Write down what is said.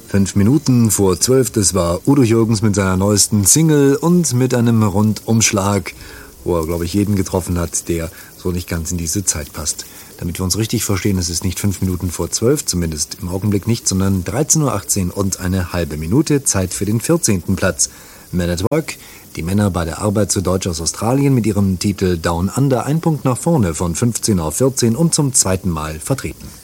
5 Minuten vor 12, das war Udo Jürgens mit seiner neuesten Single und mit einem Rundumschlag, wo er, glaube ich, jeden getroffen hat, der so nicht ganz in diese Zeit passt. Damit wir uns richtig verstehen, es ist nicht 5 Minuten vor 12, zumindest im Augenblick nicht, sondern 13.18 Uhr und eine halbe Minute, Zeit für den 14. Platz. Men at Work, die Männer bei der Arbeit zu Deutsch aus Australien mit ihrem Titel Down Under, ein Punkt nach vorne von 15 auf 14 und zum zweiten Mal vertreten.